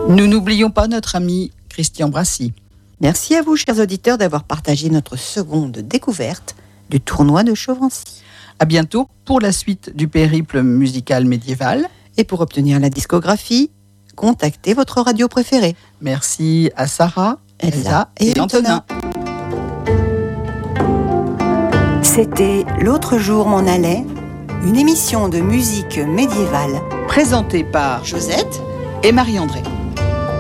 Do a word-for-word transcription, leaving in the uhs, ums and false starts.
Nous n'oublions pas notre ami Christian Brassy. Merci à vous, chers auditeurs, d'avoir partagé notre seconde découverte du tournoi de Chauvency. À bientôt pour la suite du périple musical médiéval. Et pour obtenir la discographie, contactez votre radio préférée. Merci à Sarah, Elsa, Elsa et, et Antonin. C'était L'autre jour m'en allait, une émission de musique médiévale présentée par Josette et Marie-André.